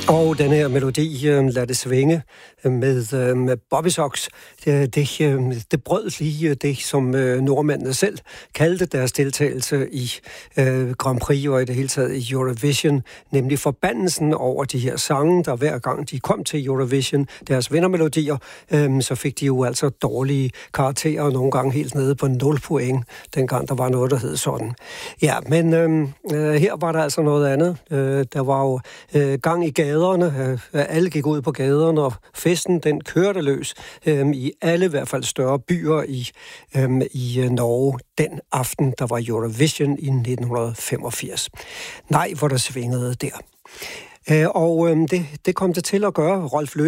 Og den her melodi, Lad det svinge, med Bobby Sox, det brød lige det, som nordmændene selv kaldte deres deltagelse i Grand Prix og i det hele taget i Eurovision, nemlig forbandelsen over de her sange, der hver gang de kom til Eurovision, deres vindermelodier, så fik de jo altså dårlige karakterer, og nogle gange helt nede på 0 point, dengang der var noget, der hed sådan. Ja, men her var der altså noget andet. Der var jo gang i gaderne. Alle gik ud på gaderne, og festen, den kørte løs i alle, i hvert fald større byer i Norge den aften, der var Eurovision i 1985. Nej, hvor der svingede der. Og det kom det til at gøre. Rolf Lø